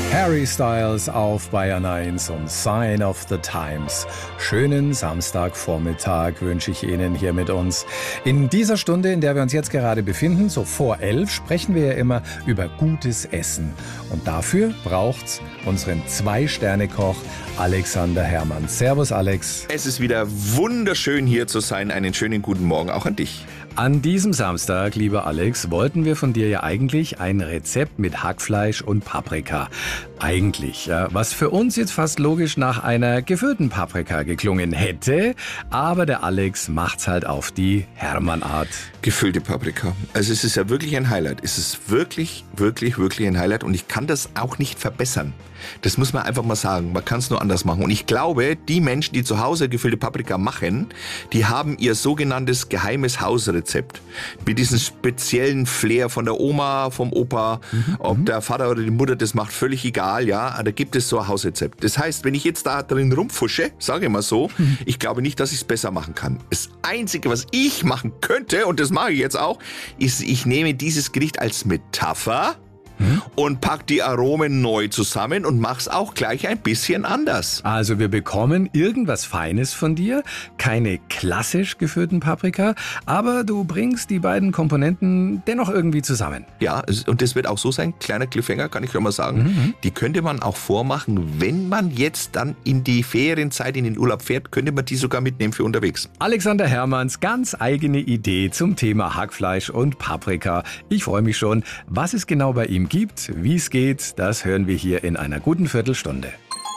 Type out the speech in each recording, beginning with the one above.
Harry Styles auf Bayern 1 und Sign of the Times. Schönen Samstagvormittag wünsche ich Ihnen hier mit uns. In dieser Stunde, in der wir uns jetzt gerade befinden, so vor 11, sprechen wir ja immer über gutes Essen. Und dafür braucht's unseren 2-Sterne-Koch Alexander Herrmann. Servus, Alex. Es ist wieder wunderschön hier zu sein. Einen schönen guten Morgen auch an dich. An diesem Samstag, lieber Alex, wollten wir von dir ja eigentlich ein Rezept mit Hackfleisch und Paprika. Eigentlich, ja, was für uns jetzt fast logisch nach einer gefüllten Paprika geklungen hätte, aber der Alex macht's halt auf die Herrmann-Art. Gefüllte Paprika. Also es ist ja wirklich ein Highlight. Es ist wirklich ein Highlight und ich kann das auch nicht verbessern. Das muss man einfach mal sagen. Man kann es nur anders machen. Und ich glaube, die Menschen, die zu Hause gefüllte Paprika machen, die haben ihr sogenanntes geheimes Hausrezept. Mit diesem speziellen Flair von der Oma, vom Opa, ob der Vater oder die Mutter das macht, völlig egal. Ja, da gibt es so ein Hausrezept. Das heißt, wenn ich jetzt da drin rumfusche, sage ich mal so, ich glaube nicht, dass ich es besser machen kann. Das Einzige, was ich machen könnte, und das mache ich jetzt auch, ist, ich nehme dieses Gericht als Metapher und pack die Aromen neu zusammen und mach's auch gleich ein bisschen anders. Also wir bekommen irgendwas Feines von dir, keine klassisch gefüllten Paprika, aber du bringst die beiden Komponenten dennoch irgendwie zusammen. Ja, und das wird auch so sein, kleiner Cliffhanger, kann ich schon mal sagen. Die könnte man auch vormachen, wenn man jetzt dann in die Ferienzeit, in den Urlaub fährt, könnte man die sogar mitnehmen für unterwegs. Alexander Herrmanns ganz eigene Idee zum Thema Hackfleisch und Paprika. Ich freue mich schon, was es genau bei ihm gibt, wie es geht, das hören wir hier in einer guten Viertelstunde.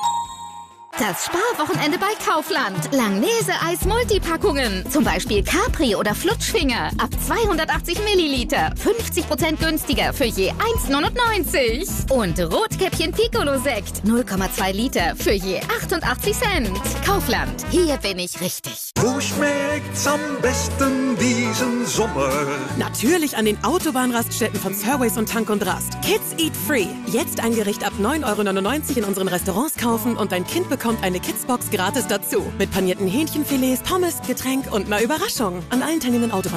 Das Sparwochenende bei Kaufland. Langnese-Eis Multipackungen. Zum Beispiel Capri oder Flutschfinger. Ab 280 Milliliter. 50% günstiger für je 1,99. Und Rotkäppchen Piccolo-Sekt. 0,2 Liter für je 88 Cent. Kaufland. Hier bin ich richtig. Wo schmeckt's am besten diesen Sommer? Natürlich an den Autobahnraststätten von Surways und Tank und Rast. Kids Eat Free. Jetzt ein Gericht ab 9,99 € in unseren Restaurants kaufen und dein Kind bekommt eine Kidsbox gratis dazu. Mit panierten Hähnchenfilets, Pommes, Getränk und einer Überraschung. An allen teilnehmenden Autobahn